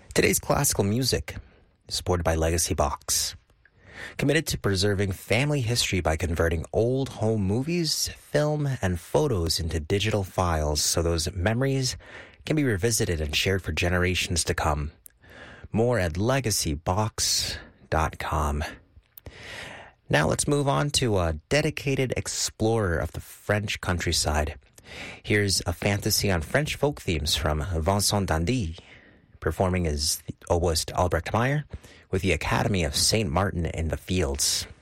Today's classical music is supported by Legacy Box, committed to preserving family history by converting old home movies, film, and photos into digital files so those memories can be revisited and shared for generations to come. More at legacybox.com. Now let's move on to a dedicated explorer of the French countryside. Here's a fantasy on French folk themes from Vincent Dandy, performing as August Albrecht Meyer with the Academy of St. Martin in the Fields.